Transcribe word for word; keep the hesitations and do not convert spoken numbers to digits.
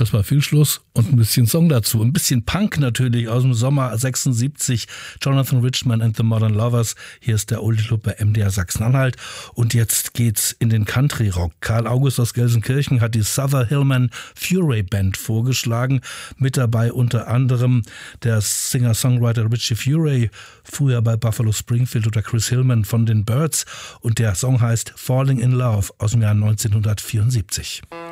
Das war viel Schluss und ein bisschen Song dazu. Ein bisschen Punk natürlich aus dem Sommer sechsundsiebzig. Jonathan Richman and the Modern Lovers. Hier ist der Oldie Club bei M D R Sachsen-Anhalt. Und jetzt geht's in den Country-Rock. Karl August aus Gelsenkirchen hat die Souther Hillman Furay Band vorgeschlagen. Mit dabei unter anderem der Singer-Songwriter Richie Furay, früher bei Buffalo Springfield, oder Chris Hillman von den Byrds. Und der Song heißt Falling in Love aus dem Jahr neunzehnhundertvierundsiebzig.